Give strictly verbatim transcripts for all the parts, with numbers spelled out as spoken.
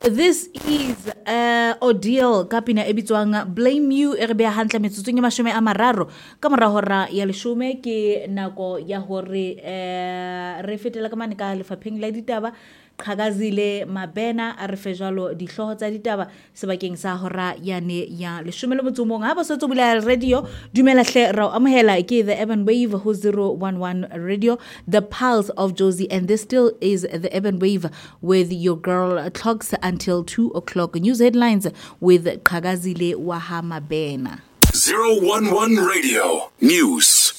This is uh, Ordeal ka pina e bitswang Blame You e re bea hantle metsotsong ya mashome a mararo ka mora hora ya leshome ke nako ya hore uh, re fetela ka mane ka lefapheng la ditaba Qhakazile Mabena a re fe jalo dihloho tsa ditaba sebakeng sa hora yane ya leshome le motso mong ha ba sotso bula radio dumela hle ra amohela ke the Urban Wave ho zero one one radio, the pulse of Jozi, and this still is the Urban Wave with your girl Clocks until two o'clock. News headlines with Qhakazile Mabena. zero one one Radio News.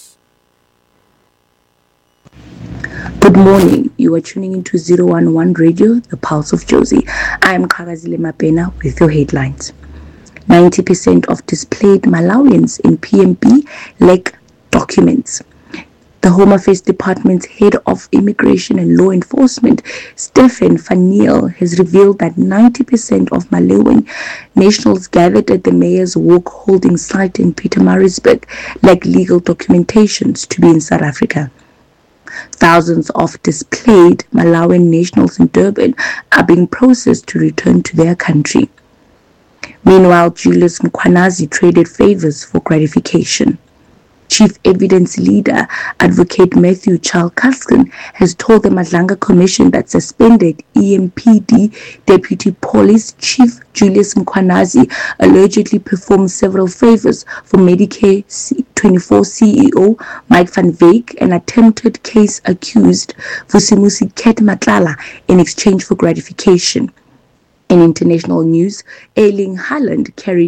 Good morning. You are tuning into zero one one Radio, the pulse of Jozi. I am Qhakazile Mabena with your headlines. ninety percent of displaced Malawians in P M B lack documents. The Home Affairs Department's head of Immigration and Law Enforcement, Stephen Faniel, has revealed that ninety percent of Malawian nationals gathered at the Mayor's Walk holding site in Pietermaritzburg lack legal documentations to be in South Africa. Thousands of displaced Malawian nationals in Durban are being processed to return to their country. Meanwhile, Julius Mkhwanazi traded favors for gratification. Chief Evidence Leader, Advocate Matthew Chalkaskin, has told the Madlanga Commission that suspended E M P D Deputy Police Chief Julius Mkhwanazi allegedly performed several favors for Medicare twenty-four C E O Mike van Wyk and attempted case accused Vusimusi Ket Matlala in exchange for gratification. In international news, Erling Haaland carried